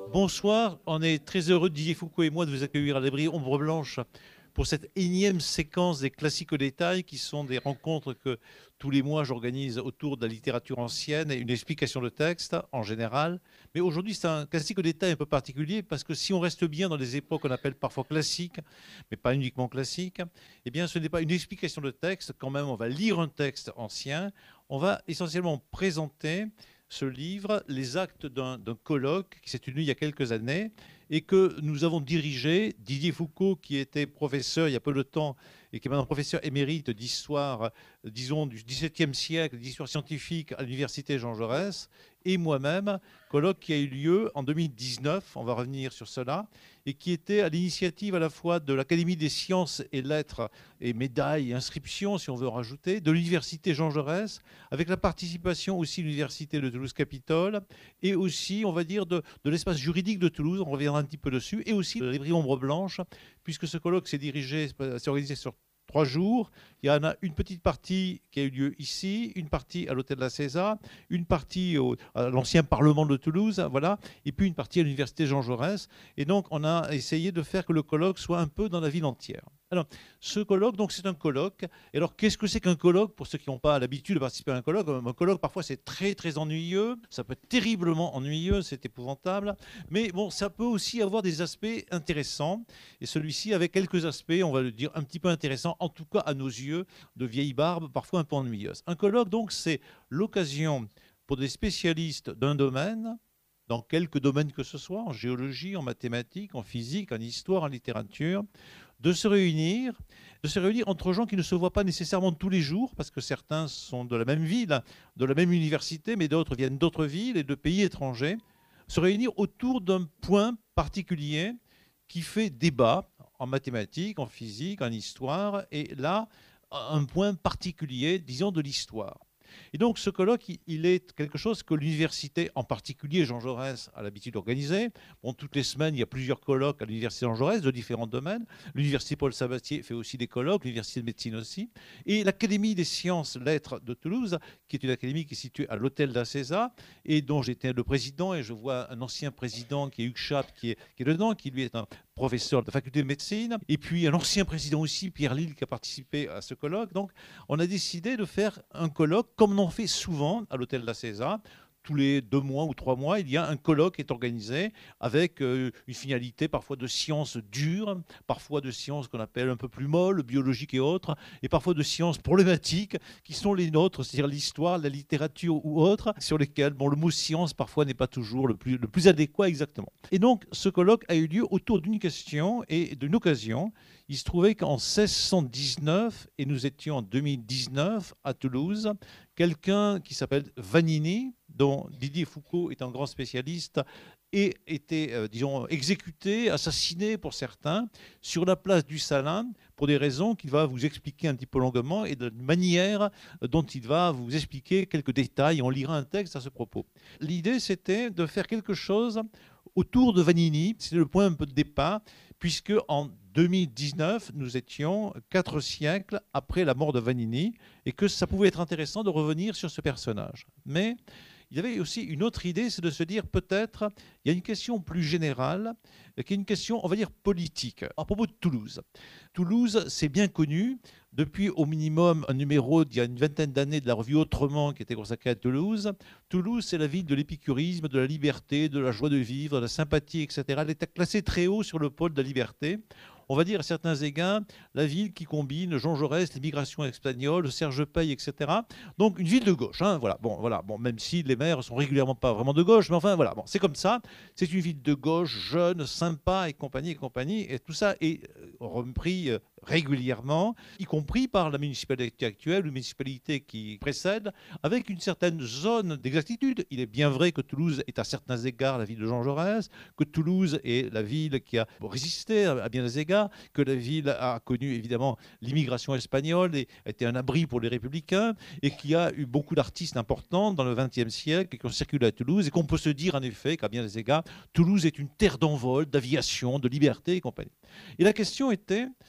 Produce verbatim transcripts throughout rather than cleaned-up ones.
Bonsoir, on est très heureux, Didier Foucault et moi, de vous accueillir à l'abri Ombre Blanche pour cette énième séquence des classiques au détail, qui sont des rencontres que tous les mois j'organise autour de la littérature ancienne et une explication de texte en général. Mais aujourd'hui, c'est un classique au détail un peu particulier parce que si on reste bien dans les époques qu'on appelle parfois classiques, mais pas uniquement classiques, eh bien ce n'est pas une explication de texte. Quand même, on va lire un texte ancien, on va essentiellement présenter ce livre, les actes d'un colloque qui s'est tenu il y a quelques années et que nous avons dirigé. Didier Foucault, qui était professeur il y a peu de temps et qui est maintenant professeur émérite d'histoire, disons, du dix-septième siècle, d'histoire scientifique à l'université Jean Jaurès, et moi-même, colloque qui a eu lieu en deux mille dix-neuf, on va revenir sur cela, et qui était à l'initiative à la fois de l'Académie des sciences et lettres et médailles et inscriptions, si on veut en rajouter, de l'université Jean Jaurès, avec la participation aussi de l'université de Toulouse-Capitole, et aussi, on va dire, de, de l'espace juridique de Toulouse, on reviendra un petit peu dessus, et aussi de la librairie Ombre Blanche, puisque ce colloque s'est dirigé, s'est organisé sur trois jours. Il y en a une petite partie qui a eu lieu ici, une partie à l'hôtel de la César, une partie au, à l'ancien Parlement de Toulouse, voilà, et puis une partie à l'université Jean Jaurès. Et donc, on a essayé de faire que le colloque soit un peu dans la ville entière. Alors, ce colloque, donc, c'est un colloque. Et alors, qu'est-ce que c'est qu'un colloque pour ceux qui n'ont pas l'habitude de participer à un colloque? Un colloque, parfois, c'est très, très ennuyeux. Ça peut être terriblement ennuyeux, c'est épouvantable. Mais bon, ça peut aussi avoir des aspects intéressants. Et celui-ci avait quelques aspects, on va le dire, un petit peu intéressants, en tout cas à nos yeux, de vieilles barbes, parfois un peu ennuyeuses. Un colloque, donc, c'est l'occasion pour des spécialistes d'un domaine, dans quelques domaines que ce soit, en géologie, en mathématiques, en physique, en histoire, en littérature, de se réunir, de se réunir entre gens qui ne se voient pas nécessairement tous les jours, parce que certains sont de la même ville, de la même université, mais d'autres viennent d'autres villes et de pays étrangers, se réunir autour d'un point particulier qui fait débat en mathématiques, en physique, en histoire, et là, un point particulier, disons, de l'histoire. Et donc, ce colloque, il est quelque chose que l'université, en particulier Jean Jaurès, a l'habitude d'organiser. Bon, toutes les semaines, il y a plusieurs colloques à l'université Jean Jaurès de différents domaines. L'université Paul Sabatier fait aussi des colloques, l'université de médecine aussi. Et l'Académie des sciences lettres de Toulouse, qui est une académie qui est située à l'hôtel de la César, et dont j'étais le président, et je vois un ancien président qui est Hugues Chappe, qui est, qui est dedans, qui lui est un professeur de la faculté de médecine, et puis un ancien président aussi, Pierre Lille, qui a participé à ce colloque. Donc, on a décidé de faire un colloque, comme on en fait souvent à l'hôtel de la César. Tous les deux mois ou trois mois, il y a un colloque qui est organisé avec euh, une finalité parfois de sciences dures, parfois de sciences qu'on appelle un peu plus molles, biologiques et autres, et parfois de sciences problématiques qui sont les nôtres, c'est-à-dire l'histoire, la littérature ou autres, sur lesquelles bon, le mot science parfois n'est pas toujours le plus, le plus adéquat exactement. Et donc, ce colloque a eu lieu autour d'une question et d'une occasion. Il se trouvait qu'en seize cent dix-neuf, et nous étions en deux mille dix-neuf à Toulouse, quelqu'un qui s'appelle Vanini, dont Didier Foucault est un grand spécialiste, et était, euh, disons, exécuté, assassiné pour certains, sur la place du Salin, pour des raisons qu'il va vous expliquer un petit peu longuement et de manière dont il va vous expliquer quelques détails. On lira un texte à ce propos. L'idée, c'était de faire quelque chose autour de Vanini. C'est le point un peu de départ, puisque en deux mille dix-neuf, nous étions quatre siècles après la mort de Vanini, et que ça pouvait être intéressant de revenir sur ce personnage. Mais il y avait aussi une autre idée, c'est de se dire peut-être, il y a une question plus générale, qui est une question, on va dire, politique, à propos de Toulouse. Toulouse, c'est bien connu, depuis au minimum un numéro d'il y a une vingtaine d'années de la revue Autrement qui était consacrée à Toulouse. Toulouse, c'est la ville de l'épicurisme, de la liberté, de la joie de vivre, de la sympathie, et cetera. Elle est classée très haut sur le pôle de la liberté. On va dire à certains égards, la ville qui combine Jean Jaurès, l'immigration espagnole, Serge Pey, et cetera. Donc une ville de gauche, hein, voilà. Bon, voilà. Bon, même si les maires sont régulièrement pas vraiment de gauche, mais enfin voilà. Bon, c'est comme ça. C'est une ville de gauche, jeune, sympa et compagnie et compagnie. Et tout ça est repris régulièrement, y compris par la municipalité actuelle ou municipalité qui précède, avec une certaine zone d'exactitude. Il est bien vrai que Toulouse est à certains égards la ville de Jean Jaurès, que Toulouse est la ville qui a résisté à bien des égards, que la ville a connu évidemment l'immigration espagnole et a été un abri pour les républicains, et qui a eu beaucoup d'artistes importants dans le vingtième siècle qui ont circulé à Toulouse, et qu'on peut se dire en effet qu'à bien des égards, Toulouse est une terre d'envol, d'aviation, de liberté et compagnie. Et la question était, à partir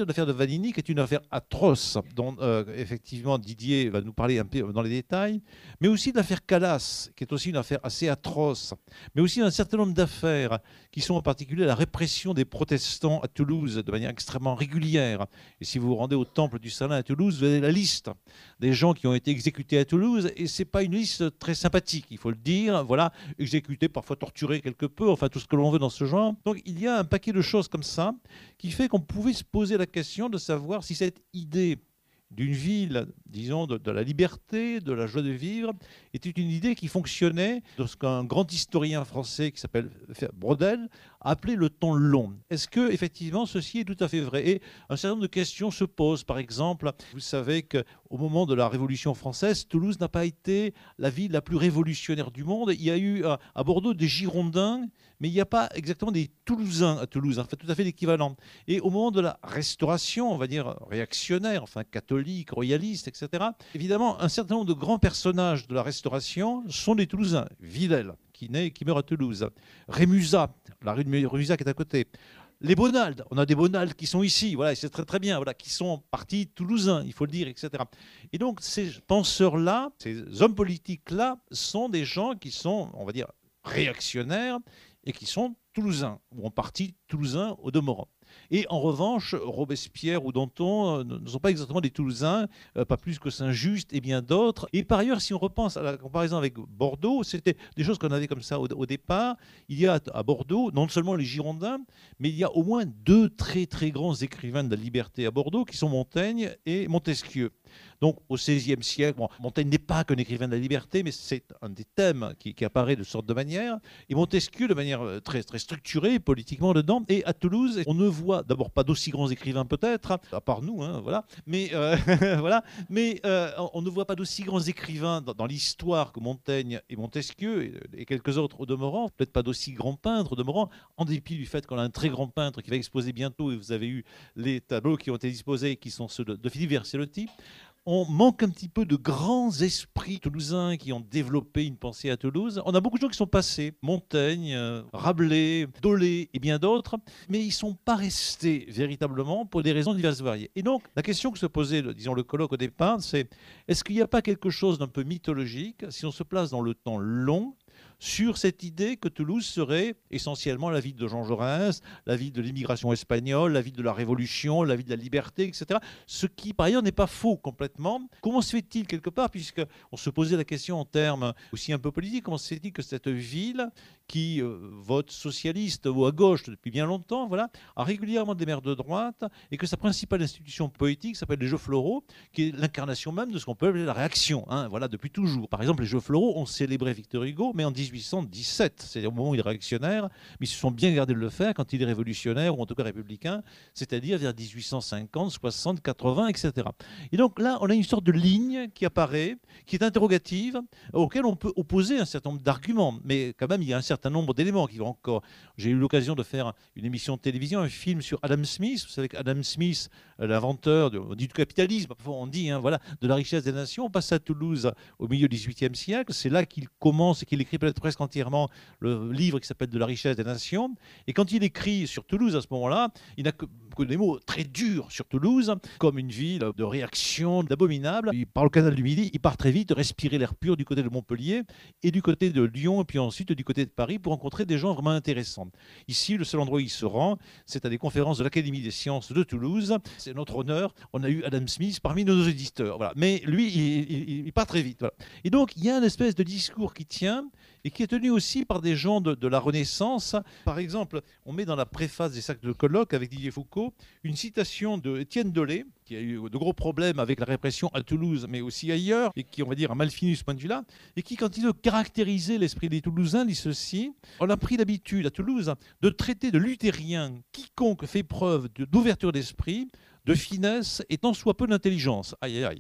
partir de l'affaire de Vanini, qui est une affaire atroce, dont euh, effectivement Didier va nous parler un peu dans les détails, mais aussi de l'affaire Calas, qui est aussi une affaire assez atroce, mais aussi un certain nombre d'affaires qui sont en particulier la répression des protestants à Toulouse de manière extrêmement régulière. Et si vous vous rendez au temple du Salin à Toulouse, vous avez la liste des gens qui ont été exécutés à Toulouse, et c'est pas une liste très sympathique, il faut le dire, voilà, exécutés, parfois torturés quelque peu, enfin tout ce que l'on veut dans ce genre. Donc il y a un paquet de choses comme ça qui fait qu'on pouvait se poser la question de savoir si cette idée d'une ville, disons, de, de la liberté, de la joie de vivre, était une idée qui fonctionnait dans ce qu'un grand historien français qui s'appelle Brodel a appelé le temps long. Est-ce que effectivement ceci est tout à fait vrai? Et un certain nombre de questions se posent. Par exemple, vous savez qu'au moment de la Révolution française, Toulouse n'a pas été la ville la plus révolutionnaire du monde. Il y a eu à, à Bordeaux des Girondins, mais il n'y a pas exactement des Toulousains à Toulouse, en fait, tout à fait l'équivalent. Et au moment de la Restauration, on va dire réactionnaire, enfin catholique, royaliste, et cetera, évidemment, un certain nombre de grands personnages de la Restauration sont des Toulousains. Villèle, qui naît, qui meurt à Toulouse. Rémusat, la rue de Rémusat qui est à côté. Les Bonald, on a des Bonald qui sont ici, voilà, c'est très très bien, voilà, qui sont en partie toulousains, il faut le dire, et cetera. Et donc ces penseurs-là, ces hommes politiques-là, sont des gens qui sont, on va dire, réactionnaires et qui sont toulousains, ou en partie toulousains au demeurant. Et en revanche, Robespierre ou Danton euh, ne sont pas exactement des Toulousains, euh, pas plus que Saint-Just et bien d'autres. Et par ailleurs, si on repense à la comparaison avec Bordeaux, c'était des choses qu'on avait comme ça au, au départ. Il y a à Bordeaux non seulement les Girondins, mais il y a au moins deux très très grands écrivains de la liberté à Bordeaux qui sont Montaigne et Montesquieu. Donc au seizième siècle, bon, Montaigne n'est pas qu'un écrivain de la liberté, mais c'est un des thèmes qui, qui apparaît de sorte de manière. Et Montesquieu de manière très, très structurée politiquement dedans. Et à Toulouse, on ne voit d'abord pas d'aussi grands écrivains peut-être, à part nous, hein, voilà. Mais euh, voilà. Mais euh, on ne voit pas d'aussi grands écrivains dans, dans l'histoire que Montaigne et Montesquieu et, et quelques autres au demeurant. Peut-être pas d'aussi grands peintres au demeurant, en dépit du fait qu'on a un très grand peintre qui va exposer bientôt. Et vous avez eu les tableaux qui ont été disposés, qui sont ceux de, de Philippe Vercellotti. On manque un petit peu de grands esprits toulousains qui ont développé une pensée à Toulouse. On a beaucoup de gens qui sont passés, Montaigne, euh, Rabelais, Dolé et bien d'autres, mais ils ne sont pas restés véritablement pour des raisons diverses et variées. Et donc, la question que se posait, disons, le colloque au départ, c'est est-ce qu'il n'y a pas quelque chose d'un peu mythologique, si on se place dans le temps long, sur cette idée que Toulouse serait essentiellement la ville de Jean Jaurès, la ville de l'immigration espagnole, la ville de la Révolution, la ville de la liberté, et cetera. Ce qui, par ailleurs, n'est pas faux complètement. Comment se fait-il, quelque part, puisqu'on se posait la question en termes aussi un peu politiques, comment se fait-il que cette ville, qui euh, vote socialiste ou à gauche depuis bien longtemps, voilà, a régulièrement des maires de droite, et que sa principale institution poétique s'appelle les Jeux Floraux, qui est l'incarnation même de ce qu'on peut appeler la réaction, hein, voilà, depuis toujours. Par exemple, les Jeux Floraux ont célébré Victor Hugo, mais en dix-huit cent dix-sept, c'est-à-dire au moment où il est réactionnaire, mais ils se sont bien gardés de le faire quand il est révolutionnaire, ou en tout cas républicain, c'est-à-dire vers dix-huit cent cinquante, soixante, quatre-vingts, et cetera. Et donc là, on a une sorte de ligne qui apparaît, qui est interrogative, auquel on peut opposer un certain nombre d'arguments, mais quand même, il y a un certain nombre d'éléments qui vont encore... J'ai eu l'occasion de faire une émission de télévision, un film sur Adam Smith. Vous savez qu'Adam Smith, l'inventeur du, du capitalisme, on dit, hein, voilà, de la richesse des nations, on passe à Toulouse au milieu du dix-huitième siècle. C'est là qu'il commence et qu'il écrit peut-être presque entièrement le livre qui s'appelle De la richesse des nations. Et quand il écrit sur Toulouse à ce moment-là, il n'a que, que des mots très durs sur Toulouse, comme une ville de réaction, d'abominable. Il parle au canal du Midi, il part très vite respirer l'air pur du côté de Montpellier et du côté de Lyon, et puis ensuite du côté de Paris pour rencontrer des gens vraiment intéressants. Ici, le seul endroit où il se rend, c'est à des conférences de l'Académie des sciences de Toulouse. C'est notre honneur. On a eu Adam Smith parmi nos auditeurs. Voilà. Mais lui, il, il, il part très vite. Voilà. Et donc, il y a une espèce de discours qui tient et qui est tenu aussi par des gens de, de la Renaissance. Par exemple, on met dans la préface des sacs de colloque avec Didier Foucault une citation de Étienne Dolé, qui a eu de gros problèmes avec la répression à Toulouse, mais aussi ailleurs, et qui, on va dire, a mal fini de ce point de vue-là, et qui, quand il veut caractériser l'esprit des Toulousains, dit ceci: on a pris l'habitude à Toulouse de traiter de luthérien quiconque fait preuve d'ouverture d'esprit, de finesse et tant soit peu d'intelligence. Aïe, aïe, aïe.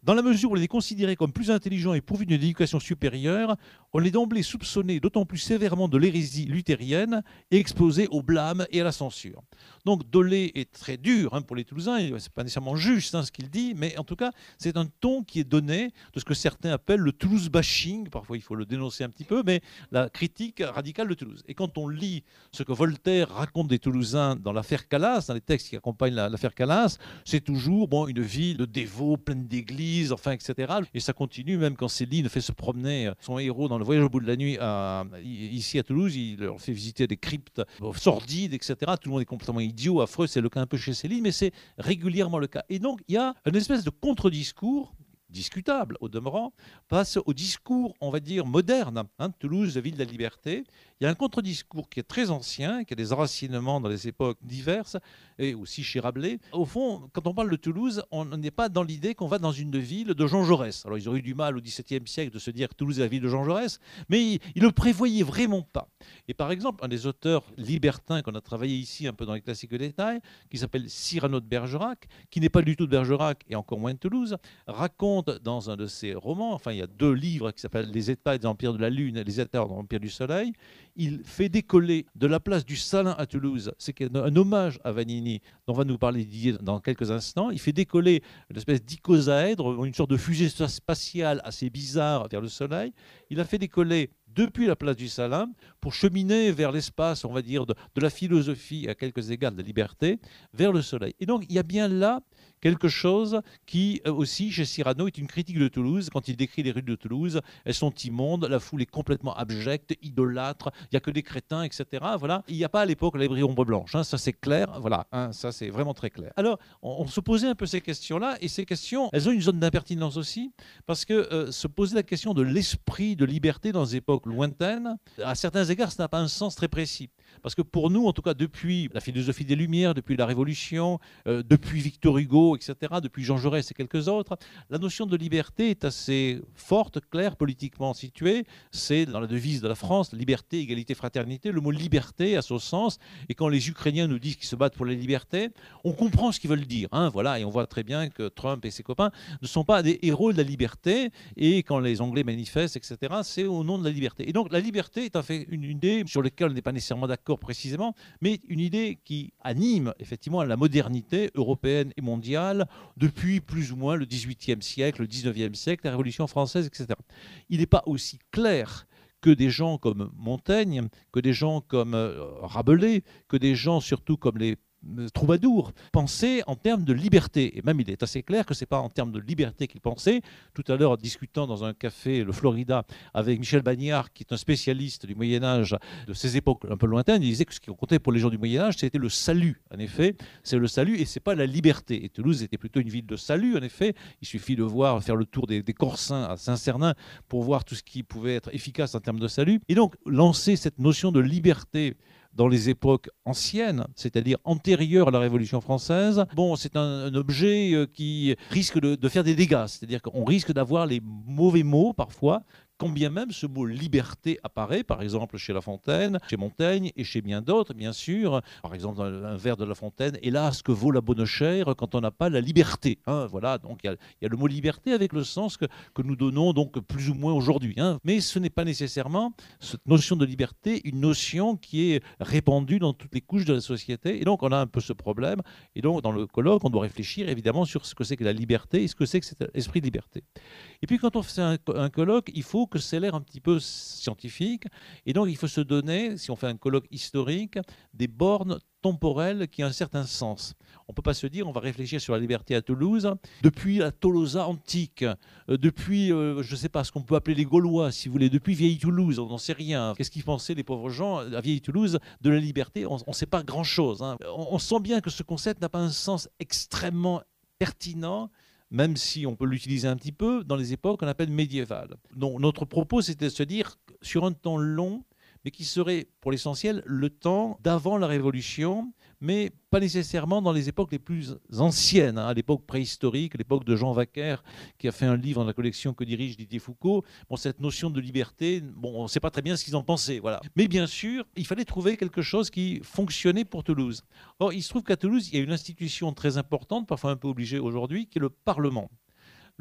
Dans la mesure où on est considéré comme plus intelligent et pourvu d'une éducation supérieure, on est d'emblée soupçonné d'autant plus sévèrement de l'hérésie luthérienne et exposé au blâme et à la censure. Donc Dolé est très dur hein, pour les Toulousains, ce n'est pas nécessairement juste hein, ce qu'il dit, mais en tout cas, c'est un ton qui est donné de ce que certains appellent le Toulouse bashing, parfois il faut le dénoncer un petit peu, mais la critique radicale de Toulouse. Et quand on lit ce que Voltaire raconte des Toulousains dans l'affaire Calas, dans les textes qui accompagnent l'affaire Calas, c'est toujours bon, une ville de dévots, pleine d'églises, enfin, et cetera. Et ça continue même quand Céline fait se promener son héros dans le voyage au bout de la nuit à, ici à Toulouse, il leur fait visiter des cryptes sordides, et cetera. Tout le monde est complètement idiot, affreux, c'est le cas un peu chez Céline, mais c'est régulièrement le cas. Et donc, il y a une espèce de contre-discours discutable au demeurant, passe au discours, on va dire, moderne. Hein, Toulouse, ville de la liberté. Il y a un contre-discours qui est très ancien, qui a des enracinements dans les époques diverses, et aussi chez Rabelais. Au fond, quand on parle de Toulouse, on n'est pas dans l'idée qu'on va dans une ville de Jean Jaurès. Alors, ils auraient eu du mal au dix-septième siècle de se dire que Toulouse est la ville de Jean Jaurès, mais ils ne le prévoyaient vraiment pas. Et par exemple, un des auteurs libertins qu'on a travaillé ici, un peu dans les classiques de détail, qui s'appelle Cyrano de Bergerac, qui n'est pas du tout de Bergerac, et encore moins de Toulouse, raconte dans un de ses romans, enfin il y a deux livres qui s'appellent Les États de l'Empire de la Lune et Les États de l'Empire du Soleil, il fait décoller de la place du Salin à Toulouse, c'est un hommage à Vanini, dont va nous parler Didier dans quelques instants, il fait décoller une espèce d'icosaèdre, une sorte de fusée spatiale assez bizarre vers le Soleil, il a fait décoller depuis la place du Salin pour cheminer vers l'espace, on va dire, de, de la philosophie à quelques égards de la liberté, vers le Soleil. Et donc, il y a bien là quelque chose qui, aussi, chez Cyrano, est une critique de Toulouse. Quand il décrit les rues de Toulouse, elles sont immondes, la foule est complètement abjecte, idolâtre, il n'y a que des crétins, et cetera. Voilà. Il n'y a pas à l'époque la librairie Ombre Blanche, hein, ça c'est clair, voilà, hein, ça c'est vraiment très clair. Alors, on, on se posait un peu ces questions-là, et ces questions, elles ont une zone d'impertinence aussi, parce que euh, se poser la question de l'esprit de liberté dans des époques lointaines, à certains égards, ça n'a pas un sens très précis. Parce que pour nous, en tout cas, depuis la philosophie des Lumières, depuis la Révolution, euh, depuis Victor Hugo, et cetera, depuis Jean Jaurès et quelques autres, la notion de liberté est assez forte, claire, politiquement située. C'est dans la devise de la France, liberté, égalité, fraternité. Le mot liberté a son sens. Et quand les Ukrainiens nous disent qu'ils se battent pour la liberté, on comprend ce qu'ils veulent dire. Hein, voilà, et on voit très bien que Trump et ses copains ne sont pas des héros de la liberté. Et quand les Anglais manifestent, et cetera, c'est au nom de la liberté. Et donc la liberté est en fait une idée sur laquelle on n'est pas nécessairement d'accord précisément, mais une idée qui anime effectivement la modernité européenne et mondiale depuis plus ou moins le dix-huitième siècle, le dix-neuvième siècle, la Révolution française, et cetera. Il n'est pas aussi clair que des gens comme Montaigne, que des gens comme Rabelais, que des gens surtout comme les troubadour pensait en termes de liberté. Et même il est assez clair que ce n'est pas en termes de liberté qu'il pensait. Tout à l'heure, en discutant dans un café, le Florida, avec Michel Bagnard, qui est un spécialiste du Moyen-Âge, de ces époques un peu lointaines, il disait que ce qui comptait pour les gens du Moyen-Âge, c'était le salut. En effet, c'est le salut et ce n'est pas la liberté. Et Toulouse était plutôt une ville de salut, en effet. Il suffit de voir, faire le tour des, des Corsins à Saint-Cernin pour voir tout ce qui pouvait être efficace en termes de salut. Et donc, lancer cette notion de liberté dans les époques anciennes, c'est-à-dire antérieures à la Révolution française, bon, c'est un, un objet qui risque de, de faire des dégâts. C'est-à-dire qu'on risque d'avoir les mauvais mots parfois, quand bien même ce mot liberté apparaît, par exemple chez La Fontaine, chez Montaigne et chez bien d'autres, bien sûr. Par exemple, dans un vers de La Fontaine, hélas, que vaut la bonne chère quand on n'a pas la liberté. Hein, voilà, donc il y, y a le mot liberté avec le sens que, que nous donnons donc plus ou moins aujourd'hui. Hein. Mais ce n'est pas nécessairement cette notion de liberté, une notion qui est répandue dans toutes les couches de la société. Et donc, on a un peu ce problème. Et donc, dans le colloque, on doit réfléchir évidemment sur ce que c'est que la liberté et ce que c'est que cet esprit de liberté. Et puis, quand on fait un, un colloque, il faut que c'est l'air un petit peu scientifique. Et donc, il faut se donner, si on fait un colloque historique, des bornes temporelles qui ont un certain sens. On ne peut pas se dire, on va réfléchir sur la liberté à Toulouse depuis la Tolosa antique, euh, depuis, euh, je ne sais pas, ce qu'on peut appeler les Gaulois, si vous voulez, depuis Vieille Toulouse, on n'en sait rien. Qu'est-ce qu'ils pensaient, les pauvres gens, à Vieille Toulouse, de la liberté? On ne sait pas grand-chose. Hein. On, on sent bien que ce concept n'a pas un sens extrêmement pertinent, même si on peut l'utiliser un petit peu, dans les époques qu'on appelle médiévales. Donc, notre propos, c'était de se dire, sur un temps long, mais qui serait, pour l'essentiel, le temps d'avant la Révolution, mais pas nécessairement dans les époques les plus anciennes, hein, à l'époque préhistorique, l'époque de Jean Vaquer, qui a fait un livre dans la collection que dirige Didier Foucault. Bon, cette notion de liberté, bon, on ne sait pas très bien ce qu'ils en pensaient, voilà. Mais bien sûr, il fallait trouver quelque chose qui fonctionnait pour Toulouse. Or, il se trouve qu'à Toulouse, il y a une institution très importante, parfois un peu obligée aujourd'hui, qui est le Parlement.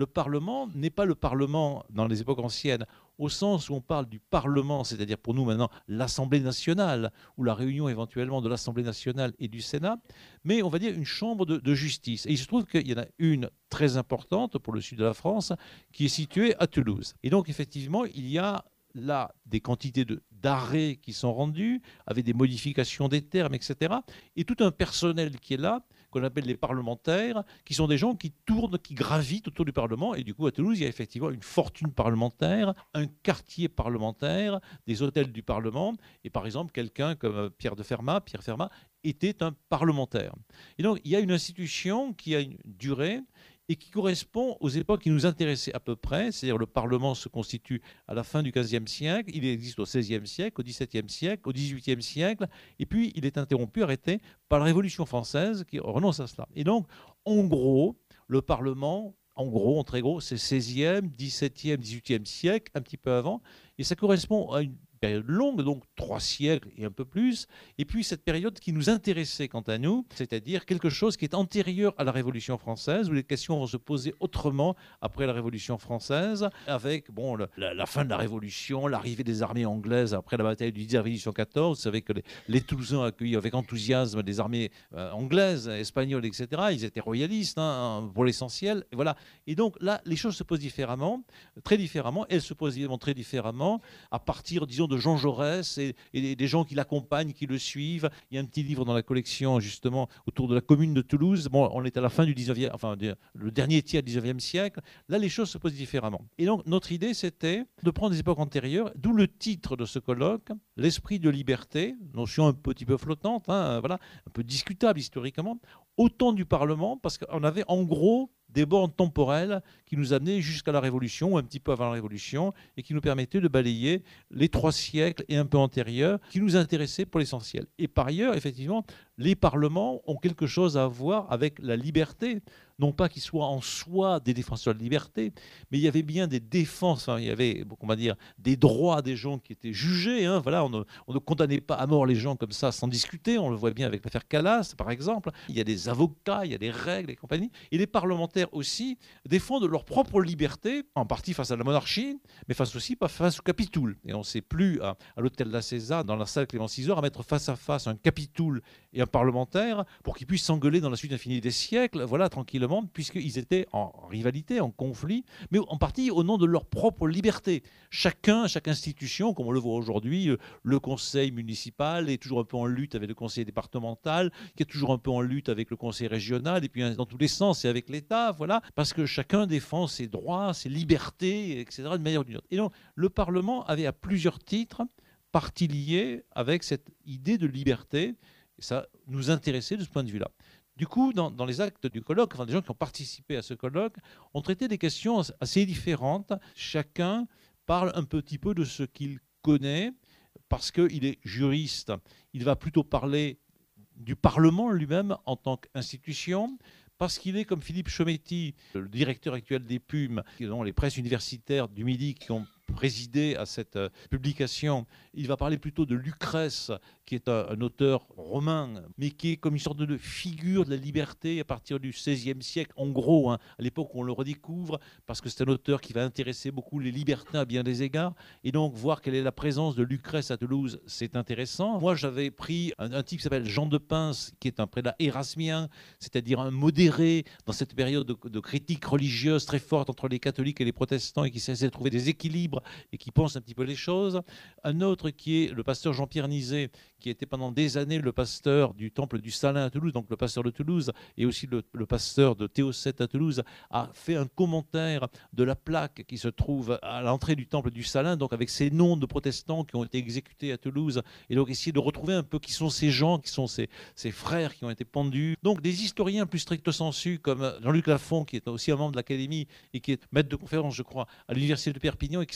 le Parlement n'est pas le Parlement dans les époques anciennes, au sens où on parle du Parlement, c'est-à-dire pour nous maintenant l'Assemblée nationale, ou la réunion éventuellement de l'Assemblée nationale et du Sénat, mais on va dire une chambre de, de justice. Et il se trouve qu'il y en a une très importante pour le sud de la France, qui est située à Toulouse. Et donc effectivement, il y a là des quantités de, d'arrêts qui sont rendus, avec des modifications des termes, et cetera. Et tout un personnel qui est là, qu'on appelle les parlementaires, qui sont des gens qui tournent, qui gravitent autour du Parlement. Et du coup, à Toulouse, il y a effectivement une fortune parlementaire, un quartier parlementaire, des hôtels du Parlement. Et par exemple, quelqu'un comme Pierre de Fermat, Pierre Fermat, était un parlementaire. Et donc, il y a une institution qui a une durée et qui correspond aux époques qui nous intéressaient à peu près. C'est-à-dire le Parlement se constitue à la fin du quinzième siècle, il existe au seizième siècle, au dix-septième siècle, au dix-huitième siècle, et puis il est interrompu, arrêté par la Révolution française qui renonce à cela. Et donc, en gros, le Parlement, en gros, en très gros, c'est seizième, dix-septième, dix-huitième siècle, un petit peu avant, et ça correspond à une période longue, donc trois siècles et un peu plus, et puis cette période qui nous intéressait quant à nous, c'est-à-dire quelque chose qui est antérieur à la Révolution française, où les questions vont se poser autrement après la Révolution française, avec bon, le, la, la fin de la Révolution, l'arrivée des armées anglaises après la bataille du dix avril mille huit cent quatorze. Vous savez que les, les Toulousains accueillis avec enthousiasme des armées euh, anglaises, espagnoles, et cetera. Ils étaient royalistes hein, pour l'essentiel, et voilà. Et donc là, les choses se posent différemment, très différemment. Elles se posent évidemment très différemment à partir, disons, de Jean Jaurès et, et des gens qui l'accompagnent, qui le suivent. Il y a un petit livre dans la collection, justement, autour de la commune de Toulouse. Bon, on est à la fin du dix-neuvième, enfin, le dernier tiers du dix-neuvième siècle. Là, les choses se posent différemment. Et donc, notre idée, c'était de prendre des époques antérieures, d'où le titre de ce colloque, l'esprit de liberté, notion un petit peu flottante, hein, voilà, un peu discutable historiquement, au temps du Parlement, parce qu'on avait en gros des bornes temporelles qui nous amenaient jusqu'à la Révolution, ou un petit peu avant la Révolution, et qui nous permettaient de balayer les trois siècles et un peu antérieurs, qui nous intéressaient pour l'essentiel. Et par ailleurs, effectivement, les parlements ont quelque chose à voir avec la liberté, non pas qu'ils soient en soi des défenseurs de liberté, mais il y avait bien des défenses, enfin, il y avait, on va dire, des droits des gens qui étaient jugés. Hein, voilà, on, ne, on ne condamnait pas à mort les gens comme ça sans discuter. On le voit bien avec l'affaire Calas, par exemple. Il y a des avocats, il y a des règles et compagnie. Et les parlementaires aussi défendent leur propre liberté, en partie face à la monarchie, mais face aussi face au Capitoul. Et on ne sait plus à, à l'hôtel de la César, dans la salle Clément Ciseur, à mettre face à face un Capitoul et un parlementaire pour qu'ils puissent s'engueuler dans la suite infinie des siècles, voilà, tranquillement, puisqu'ils étaient en rivalité, en conflit, mais en partie au nom de leur propre liberté. Chacun, chaque institution, comme on le voit aujourd'hui, le conseil municipal est toujours un peu en lutte avec le conseil départemental, qui est toujours un peu en lutte avec le conseil régional, et puis dans tous les sens, et avec l'État, voilà, parce que chacun défend ses droits, ses libertés, et cetera, d'une manière ou d'une autre. Et donc, le Parlement avait à plusieurs titres partie liée avec cette idée de liberté, et ça nous intéressait de ce point de vue-là. Du coup, dans, dans les actes du colloque, enfin, des gens qui ont participé à ce colloque ont traité des questions assez différentes. Chacun parle un petit peu de ce qu'il connaît, parce qu'il est juriste. Il va plutôt parler du Parlement lui-même en tant qu'institution, parce qu'il est, comme Philippe Chometti, le directeur actuel des P U M, qui sont les presses universitaires du Midi qui ont présidé à cette publication. Il va parler plutôt de Lucrèce, qui est un, un auteur romain, mais qui est comme une sorte de figure de la liberté à partir du seizième siècle, en gros, hein, à l'époque où on le redécouvre, parce que c'est un auteur qui va intéresser beaucoup les libertins à bien des égards. Et donc, voir quelle est la présence de Lucrèce à Toulouse, c'est intéressant. Moi, j'avais pris un, un type qui s'appelle Jean de Pince, qui est un prélat érasmien, c'est-à-dire un modéré dans cette période de, de critique religieuse très forte entre les catholiques et les protestants, et qui essaie de trouver des équilibres et qui pense un petit peu les choses. Un autre qui est le pasteur Jean-Pierre Nizet, qui était pendant des années le pasteur du temple du Salin à Toulouse, donc le pasteur de Toulouse, et aussi le, le pasteur de Théocète à Toulouse, a fait un commentaire de la plaque qui se trouve à l'entrée du temple du Salin, donc avec ces noms de protestants qui ont été exécutés à Toulouse, et donc essayer de retrouver un peu qui sont ces gens, qui sont ces, ces frères qui ont été pendus. Donc des historiens plus stricto sensu, comme Jean-Luc Lafont, qui est aussi un membre de l'Académie et qui est maître de conférence, je crois, à l'Université de Perpignan, et qui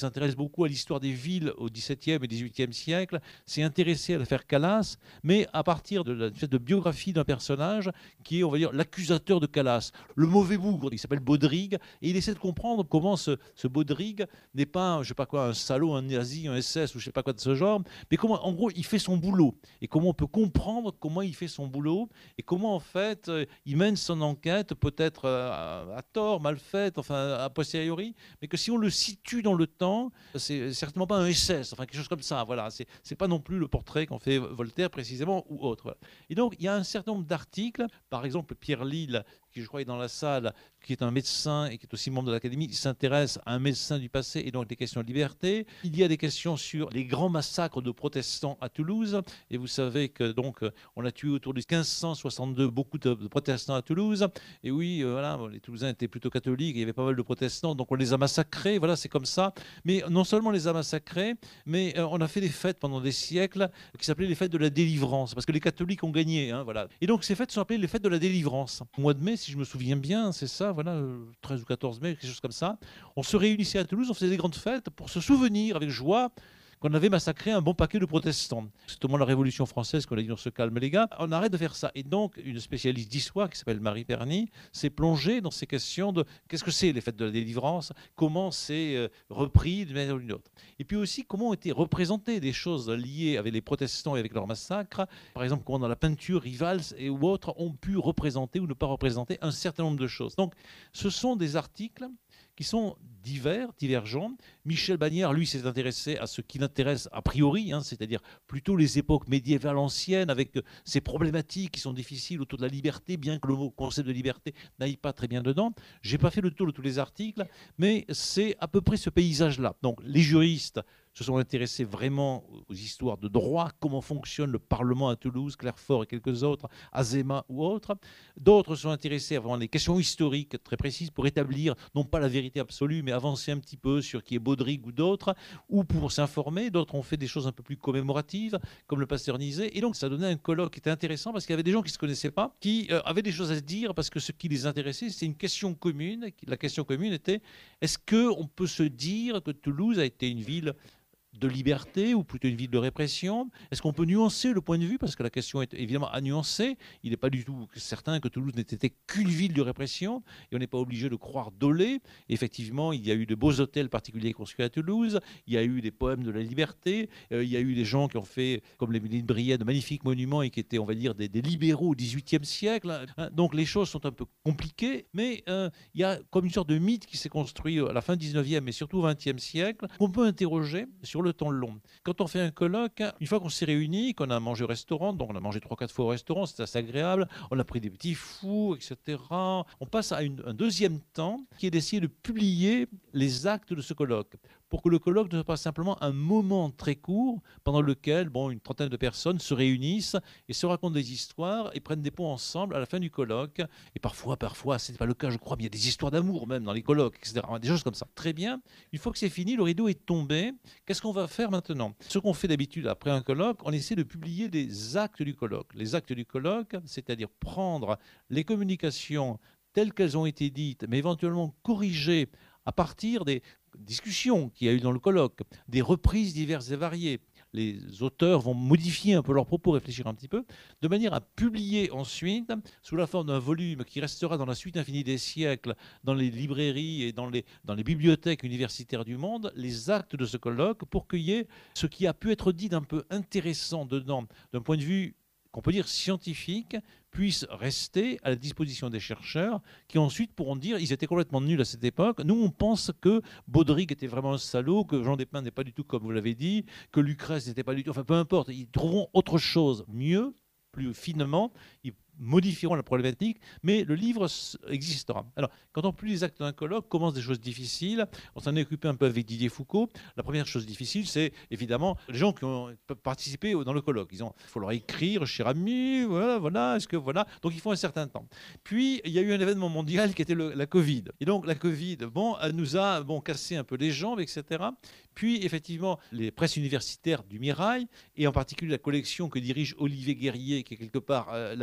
s'intéresse beaucoup à l'histoire des villes au dix-septième et dix-huitième siècle, s'est intéressé à l'affaire Calas, mais à partir de la de biographie d'un personnage qui est, on va dire, l'accusateur de Calas, le mauvais bougre. Il s'appelle Baudrigue, et il essaie de comprendre comment ce, ce Baudrigue n'est pas, je sais pas quoi, un salaud, un nazi, un S S ou je sais pas quoi de ce genre, mais comment, en gros, il fait son boulot, et comment on peut comprendre comment il fait son boulot, et comment, en fait, il mène son enquête, peut-être à, à tort, mal faite, enfin, a posteriori, mais que si on le situe dans le temps, c'est certainement pas un S S, enfin, quelque chose comme ça, voilà. C'est, c'est pas non plus le portrait qu'en fait Voltaire, précisément, ou autre. Voilà. Et donc, il y a un certain nombre d'articles, par exemple, Pierre Lille, qui je crois est dans la salle, qui est un médecin et qui est aussi membre de l'Académie, il s'intéresse à un médecin du passé et donc des questions de liberté. Il y a des questions sur les grands massacres de protestants à Toulouse. Et vous savez que donc on a tué autour de quinze cent soixante-deux beaucoup de protestants à Toulouse. Et oui, euh, voilà, les Toulousains étaient plutôt catholiques, il y avait pas mal de protestants, donc on les a massacrés. Voilà, c'est comme ça. Mais non seulement on les a massacrés, mais euh, on a fait des fêtes pendant des siècles qui s'appelaient les fêtes de la délivrance, parce que les catholiques ont gagné. Hein, voilà. Et donc ces fêtes sont appelées les fêtes de la délivrance. Au mois de mai, si je me souviens bien, c'est ça, voilà, treize ou quatorze mai, quelque chose comme ça. On se réunissait à Toulouse, on faisait des grandes fêtes pour se souvenir avec joie qu'on avait massacré un bon paquet de protestants. C'est au moment de la Révolution française qu'on a dit on se calme les gars, on arrête de faire ça. Et donc une spécialiste d'histoire qui s'appelle Marie Perny s'est plongée dans ces questions de qu'est-ce que c'est les fêtes de la délivrance, comment c'est euh, repris d'une manière ou d'une autre. Et puis aussi comment ont été représentées des choses liées avec les protestants et avec leur massacre. Par exemple, comment dans la peinture, Rivals et ou autres ont pu représenter ou ne pas représenter un certain nombre de choses. Donc ce sont des articles qui sont divers, divergents. Michel Bagnères, lui, s'est intéressé à ce qui l'intéresse a priori, hein, c'est-à-dire plutôt les époques médiévales anciennes, avec ces problématiques qui sont difficiles autour de la liberté, bien que le mot concept de liberté n'aille pas très bien dedans. Je n'ai pas fait le tour de tous les articles, mais c'est à peu près ce paysage-là. Donc les juristes se sont intéressés vraiment aux histoires de droit, comment fonctionne le Parlement à Toulouse, Clairfort et quelques autres, Azéma ou autres. D'autres se sont intéressés à vraiment des questions historiques très précises pour établir, non pas la vérité absolue, mais avancer un petit peu sur qui est Baudrigue ou d'autres, ou pour s'informer. D'autres ont fait des choses un peu plus commémoratives, comme le Pasteur Nizet. Et donc, ça donnait un colloque qui était intéressant parce qu'il y avait des gens qui ne se connaissaient pas, qui euh, avaient des choses à se dire parce que ce qui les intéressait, c'était une question commune. La question commune était, est-ce qu'on peut se dire que Toulouse a été une ville de liberté ou plutôt une ville de répression? Est-ce qu'on peut nuancer le point de vue? Parce que la question est évidemment à nuancer. Il n'est pas du tout certain que Toulouse n'ait été qu'une ville de répression et on n'est pas obligé de croire Dolé. Effectivement, il y a eu de beaux hôtels particuliers construits à Toulouse, il y a eu des poèmes de la liberté, euh, il y a eu des gens qui ont fait, comme les Méline Briet, de magnifiques monuments et qui étaient, on va dire, des, des libéraux au dix-huitième siècle. Hein. Donc les choses sont un peu compliquées, mais euh, il y a comme une sorte de mythe qui s'est construit à la fin du dix-neuvième et surtout au vingtième siècle, qu'on peut interroger sur le temps long. Quand on fait un colloque, une fois qu'on s'est réunis, qu'on a mangé au restaurant, donc on a mangé trois quatre fois au restaurant, c'est assez agréable, on a pris des petits fours, et cetera. On passe à une, un deuxième temps qui est d'essayer de publier les actes de ce colloque, pour que le colloque ne soit pas simplement un moment très court pendant lequel bon, une trentaine de personnes se réunissent et se racontent des histoires et prennent des pots ensemble à la fin du colloque. Et parfois, parfois, ce n'est pas le cas, je crois, mais il y a des histoires d'amour même dans les colloques, et cetera. Des choses comme ça. Très bien. Une fois que c'est fini, le rideau est tombé. Qu'est-ce qu'on va faire maintenant? Ce qu'on fait d'habitude après un colloque, on essaie de publier les actes du colloque. Les actes du colloque, c'est-à-dire prendre les communications telles qu'elles ont été dites, mais éventuellement corriger à partir des discussions qu'il y a eu dans le colloque, des reprises diverses et variées. Les auteurs vont modifier un peu leurs propos, réfléchir un petit peu, de manière à publier ensuite, sous la forme d'un volume qui restera dans la suite infinie des siècles, dans les librairies et dans les, dans les bibliothèques universitaires du monde, les actes de ce colloque, pour qu'il y ait ce qui a pu être dit d'un peu intéressant dedans, d'un point de vue qu'on peut dire scientifique, puisse rester à la disposition des chercheurs qui ensuite pourront dire ils étaient complètement nuls à cette époque. Nous, on pense que Baudrigue était vraiment un salaud, que Jean Despins n'est pas du tout comme vous l'avez dit, que Lucrèce n'était pas du tout... Enfin, peu importe, ils trouveront autre chose, mieux, plus finement, ils modifieront la problématique, mais le livre existera. Alors, quand on publie les actes d'un colloque, commencent des choses difficiles. On s'en est occupé un peu avec Didier Foucault. La première chose difficile, c'est évidemment les gens qui ont participé dans le colloque. Ils ont, il faut leur écrire, cher ami, voilà, voilà, est-ce que voilà. Donc, il faut un certain temps. Puis, il y a eu un événement mondial qui était le, la Covid. Et donc, la Covid, bon, elle nous a bon, cassé un peu les jambes, et cetera. Puis, effectivement, les presses universitaires du Mirail, et en particulier la collection que dirige Olivier Guerrier, qui est quelque part euh, là-bas au milieu,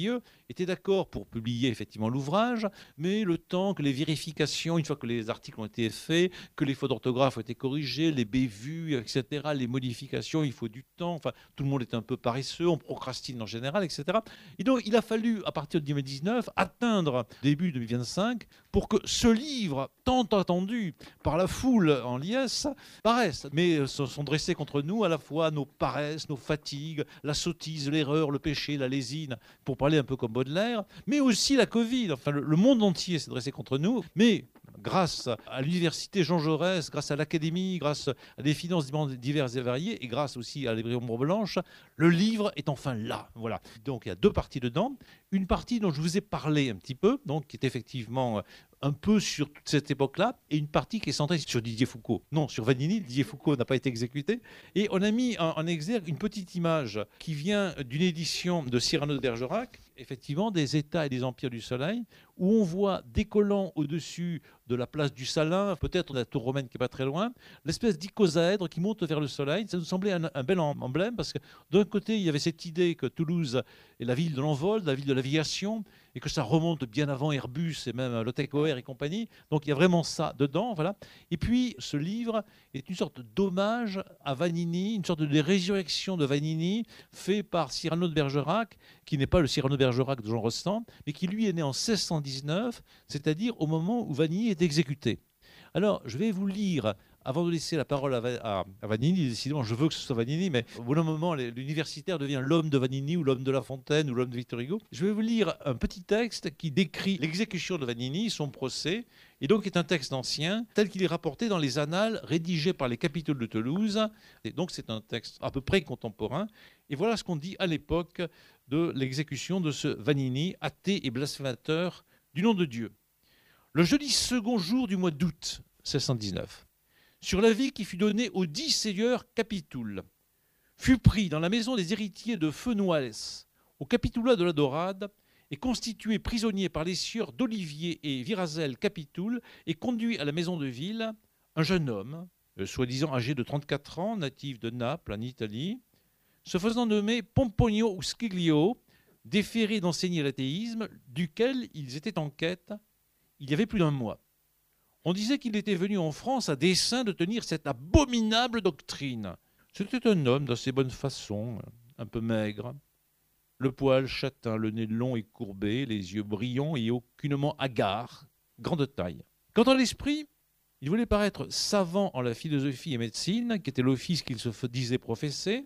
Richelieu était d'accord pour publier effectivement l'ouvrage, mais le temps que les vérifications, une fois que les articles ont été faits, que les fautes d'orthographe ont été corrigées, les bévues, et cetera, les modifications, il faut du temps. Enfin, tout le monde est un peu paresseux, on procrastine en général, et cetera. Et donc, il a fallu, à partir de deux mille dix-neuf, atteindre début deux mille vingt-cinq pour que ce livre, tant attendu par la foule en liesse, paraisse. Mais se sont dressés contre nous à la fois nos paresses, nos fatigues, la sottise, l'erreur, le péché, la lésine, pour parler un peu comme Baudelaire, mais aussi la Covid. Enfin, le, le monde entier s'est dressé contre nous. Mais grâce à l'université Jean Jaurès, grâce à l'académie, grâce à des finances diverses et variées, et grâce aussi à l'Hébreu Ombre Blanche, le livre est enfin là. Voilà. Donc il y a deux parties dedans. Une partie dont je vous ai parlé un petit peu, donc qui est effectivement un peu sur toute cette époque-là, et une partie qui est centrée sur Didier Foucault. Non, sur Vanini, Didier Foucault n'a pas été exécuté. Et on a mis en, en exergue une petite image qui vient d'une édition de Cyrano de Bergerac, effectivement des États et des empires du soleil, où on voit décollant au-dessus de la place du Salin, peut-être de la tour romaine qui n'est pas très loin, l'espèce d'icosaèdre qui monte vers le soleil. Ça nous semblait un, un bel emblème, parce que d'un côté, il y avait cette idée que Toulouse est la ville de l'envol, la ville de l'aviation, et que ça remonte bien avant Airbus et même Lotec-Oer et compagnie. Donc il y a vraiment ça dedans. Voilà. Et puis ce livre est une sorte d'hommage à Vanini, une sorte de résurrection de Vanini fait par Cyrano de Bergerac, qui n'est pas le Cyrano de Bergerac de Jean Rostand, mais qui lui est né en seize cent dix-neuf, c'est-à-dire au moment où Vanini est exécuté. Alors je vais vous lire, avant de laisser la parole à, à, à Vanini, décidément, je veux que ce soit Vanini, mais au bout d'un moment, l'universitaire devient l'homme de Vanini ou l'homme de La Fontaine ou l'homme de Victor Hugo. Je vais vous lire un petit texte qui décrit l'exécution de Vanini, son procès, et donc est un texte ancien, tel qu'il est rapporté dans les annales rédigés par les capitouls de Toulouse. Et donc c'est un texte à peu près contemporain. Et voilà ce qu'on dit à l'époque de l'exécution de ce Vanini, athée et blasphémateur du nom de Dieu. Le jeudi second jour du mois d'août seize cent dix-neuf, sur l'avis qui fut donné aux dix seigneurs capitouls, fut pris dans la maison des héritiers de Fenoiles, au capitoulat de la Dorade, et constitué prisonnier par les sieurs d'Olivier et Virazel capitoul, et conduit à la maison de ville, un jeune homme, euh, soi-disant âgé de trente-quatre ans, natif de Naples, en Italie, se faisant nommer Pomponio ou Sciglio, déféré d'enseigner l'athéisme, duquel ils étaient en quête il y avait plus d'un mois. On disait qu'il était venu en France à dessein de tenir cette abominable doctrine. C'était un homme d'assez bonne façon, un peu maigre, le poil châtain, le nez long et courbé, les yeux brillants et aucunement hagards, grande taille. Quant à l'esprit, il voulait paraître savant en la philosophie et médecine, qui était l'office qu'il se disait professer.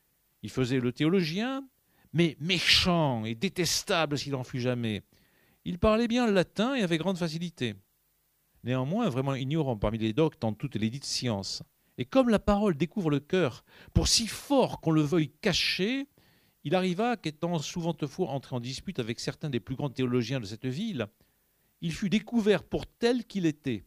Il faisait le théologien, mais méchant et détestable s'il en fut jamais. Il parlait bien le latin et avait grande facilité. Néanmoins, vraiment ignorant parmi les doctes en toutes les dites sciences. Et comme la parole découvre le cœur, pour si fort qu'on le veuille cacher, il arriva qu'étant souvent fois entré en dispute avec certains des plus grands théologiens de cette ville, il fut découvert pour tel qu'il était.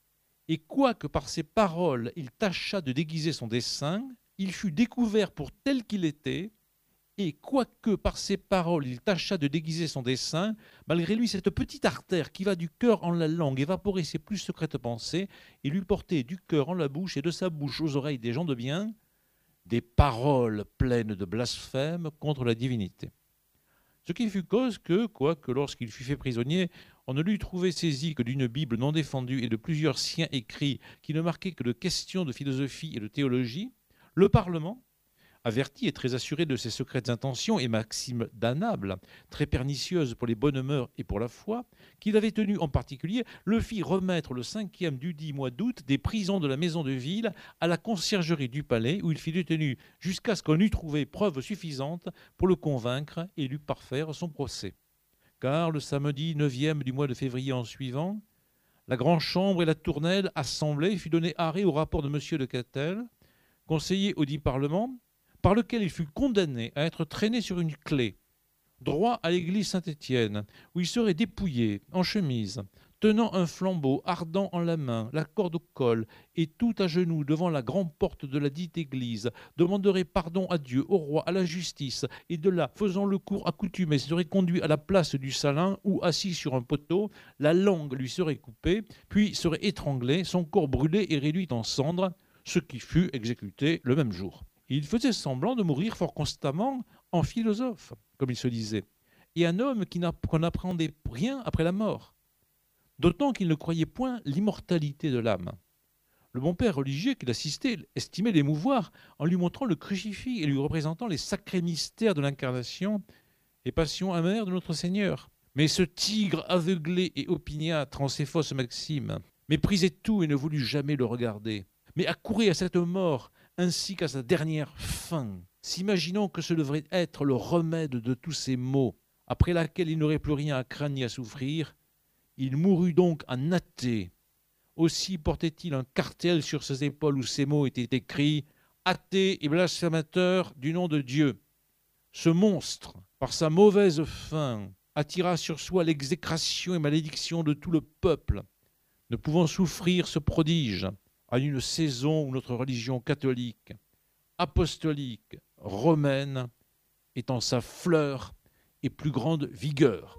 Et quoique par ses paroles il tâchât de déguiser son dessein, il fut découvert pour tel qu'il était, et quoique par ses paroles il tâchât de déguiser son dessein, malgré lui cette petite artère qui va du cœur en la langue évaporer ses plus secrètes pensées et lui porter du cœur en la bouche et de sa bouche aux oreilles des gens de bien des paroles pleines de blasphème contre la divinité. Ce qui fut cause que, quoique lorsqu'il fut fait prisonnier, on ne l'eût trouvé saisi que d'une Bible non défendue et de plusieurs siens écrits qui ne marquaient que de questions de philosophie et de théologie, le Parlement, averti et très assuré de ses secrètes intentions et maximes damnables, très pernicieuses pour les bonnes mœurs et pour la foi, qu'il avait tenu en particulier, le fit remettre le cinquième du dit mois d'août des prisons de la maison de ville à la conciergerie du palais, où il fut détenu jusqu'à ce qu'on eût trouvé preuve suffisante pour le convaincre et lui parfaire son procès. Car le samedi neuvième du mois de février en suivant, la grande chambre et la tournelle assemblée fut donné arrêt au rapport de M. de Cattel, conseiller au dit Parlement, par lequel il fut condamné à être traîné sur une clé, droit à l'église Saint-Étienne, où il serait dépouillé, en chemise, tenant un flambeau ardent en la main, la corde au col, et tout à genoux devant la grande porte de la dite église, demanderait pardon à Dieu, au roi, à la justice, et de là, faisant le cours accoutumé, serait conduit à la place du Salin, où, assis sur un poteau, la langue lui serait coupée, puis serait étranglé, son corps brûlé et réduit en cendres, ce qui fut exécuté le même jour. Il faisait semblant de mourir fort constamment en philosophe, comme il se disait, et un homme qui n'a- qu'on n'appréhendait rien après la mort, d'autant qu'il ne croyait point l'immortalité de l'âme. Le bon père religieux qui l'assistait estimait l'émouvoir en lui montrant le crucifix et lui représentant les sacrés mystères de l'incarnation et passions amères de notre Seigneur. Mais ce tigre aveuglé et opiniâtre en ses fausses maximes méprisait tout et ne voulut jamais le regarder, mais accourait à cette mort ainsi qu'à sa dernière fin, s'imaginant que ce devrait être le remède de tous ses maux, après laquelle il n'aurait plus rien à craindre ni à souffrir. Il mourut donc un athée. Aussi portait-il un cartel sur ses épaules où ces mots étaient écrits « Athée et blasphémateur du nom de Dieu ». Ce monstre, par sa mauvaise fin, attira sur soi l'exécration et malédiction de tout le peuple, ne pouvant souffrir ce prodige à une saison où notre religion catholique, apostolique, romaine est en sa fleur et plus grande vigueur.